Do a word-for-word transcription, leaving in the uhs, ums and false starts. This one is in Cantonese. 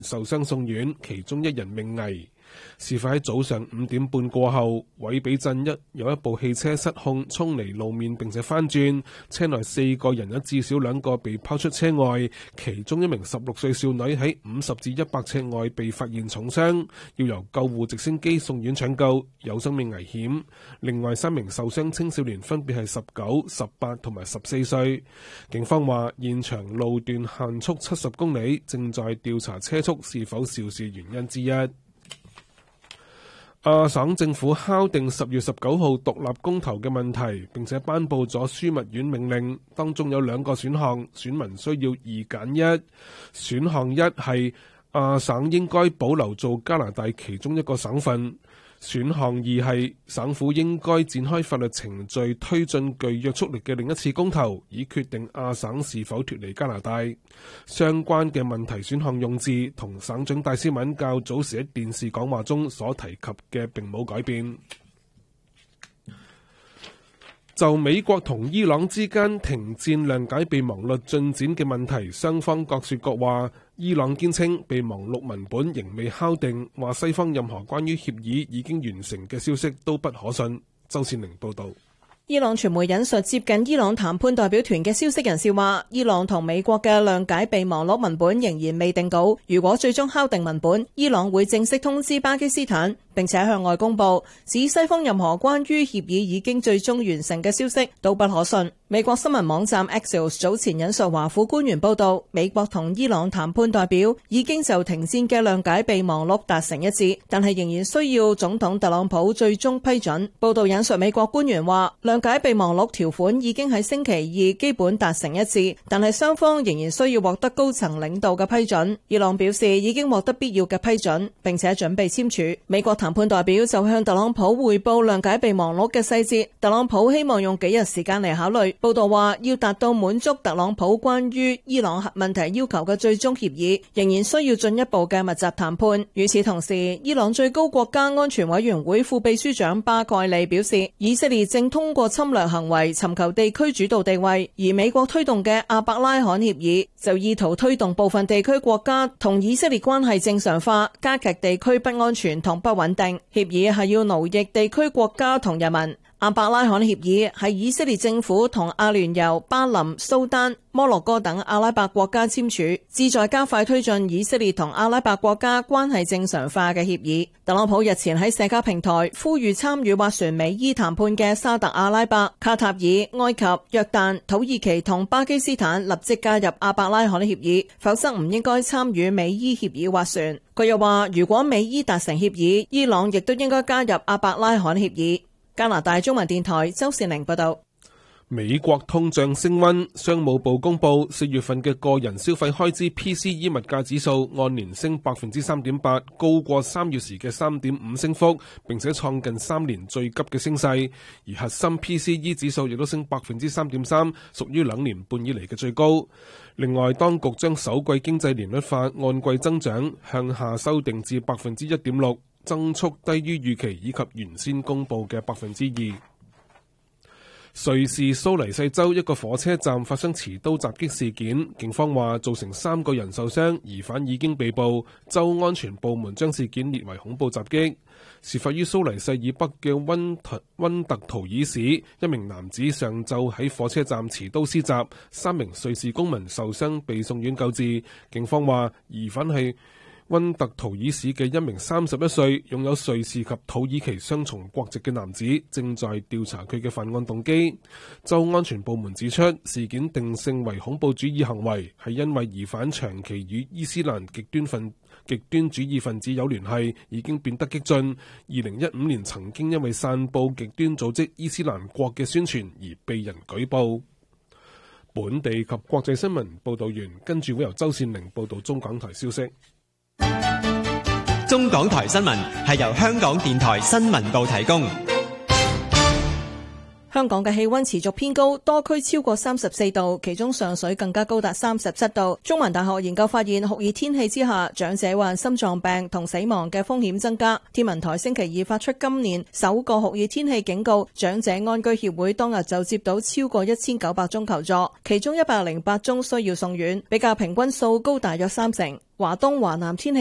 受傷送院，其中一人命危。事發喺早上五點半過後，韋比鎮一有一部汽車失控衝離路面並且翻轉，車內四個人有至少兩個被拋出車外，其中一名十六歲少女喺五十至一百尺外被發現重傷，要由救護直升機送院搶救，有生命危險。另外三名受傷青少年分別係十九、十八同埋十四歲。警方話現場路段限速七十公里，正在調查車速是否肇事原因之一。亞省政府敲定十月十九號獨立公投嘅問題，並且頒布咗樞密院命令，當中有兩個選項，選民需要二揀一。選項一係亞省應該保留做加拿大其中一個省份。選項二係省府應該展開法律程序，推進具約束力嘅另一次公投，以決定亞省是否脫離加拿大。相關嘅問題選項用字同省長戴斯敏較早時喺電視講話中所提及嘅並冇改變。就美國同伊朗之間停戰諒解備忘錄進展嘅問題，雙方各說各話。伊朗堅稱備忘錄文本仍未敲定，話西方任何關於協議已經完成嘅消息都不可信。周善玲報導。 伊朗傳媒引述接近伊朗談判代表團嘅消息人士話，伊朗同美國嘅諒解備忘錄文本仍然未定稿。如果最終敲定文本，伊朗會正式通知巴基斯坦，並且向外公佈，指西方任何關於協議已經最終完成嘅消息都不可信。美國新聞網站 Axios 早前引述華府官員報道，美國同伊朗談判代表已經就停戰嘅諒解備忘錄達成一致，但係仍然需要總統特朗普最終批准。報道引述美國官員話，諒解備忘錄條款已經喺星期二基本達成一致，但係雙方仍然需要獲得高層領導嘅批准。伊朗表示已經獲得必要嘅批准，並且準備簽署。美國談判代表就向特朗普匯報諒解備忘錄嘅細節，特朗普希望用幾日時間嚟考慮。報道話，要達到滿足特朗普關於伊朗核問題要求嘅最終協議，仍然需要進一步嘅密集談判。與此同時，伊朗最高國家安全委員會副秘書長巴蓋利表示，以色列正通過侵略行為尋求地區主導地位，而美國推動嘅阿伯拉罕協議就意圖推動部分地區國家同以色列關係正常化，加劇地區不安全同不穩定。協議係要奴役地區國家同人民。阿伯拉罕協議係以色列政府同阿聯酋、巴林、蘇丹、摩洛哥等阿拉伯國家簽署，旨在加快推進以色列同阿拉伯國家關係正常化嘅協議。特朗普日前喺社交平台呼籲參與斡旋美伊談判嘅沙特阿拉伯、卡塔爾、埃及、約旦、土耳其同巴基斯坦立即加入阿伯拉罕協議，否則唔應該參與美伊協議斡旋。佢又話，如果美伊達成協議，伊朗亦都應該加入阿伯拉罕協議。加拿大中文電台周善玲報道。 美國通脹升溫，商務部公布四月份嘅個人消費開支 P C E 物價指數按年升百分之三點八，高過三月時嘅三點五升幅，並且創近三年最急嘅升勢。而核心 P C E 指數亦都升百分之三點三，屬於兩年半以嚟嘅最高。另外，當局將首季經濟年率化按季增長向下修訂至百分之一點六，增速低於預期以及原先公布嘅百分之二。瑞士蘇黎世州一個火車站發生持刀襲擊事件，警方話造成三個人受傷，疑犯已經被捕。州安全部門將事件列為恐怖襲擊。事發於蘇黎世以北嘅溫特溫特圖爾市，一名男子上晝喺火車站持刀施襲，三名瑞士公民受傷被送院救治。警方話疑犯係溫特圖爾市嘅一名三十一歲、擁有瑞士及土耳其雙重國籍嘅男子，正在調查佢嘅犯案動機。州安全部門指出，事件定性為恐怖主義行為，係因為疑犯長期與伊斯蘭極端分極端主義分子有聯繫，已經變得激進。二零一五年曾經因為散佈極端組織伊斯蘭國嘅宣傳而被人舉報。本地及國際新聞報道完，跟住會由周善玲報道中港台消息。 中港台新聞係由香港電台新聞部提供。 香港嘅氣溫持續偏高，多區超過三十四度，其中上水更加高達三十七度。中文大學研究發現，酷熱天氣之下，長者患心臟病同死亡嘅風險增加。天文台星期二發出今年首個酷熱天氣警告，長者安居協會當日就接到超過一千九百宗求助，其中一百零八宗需要送院，比較平均數高大約三成。華東、華南天氣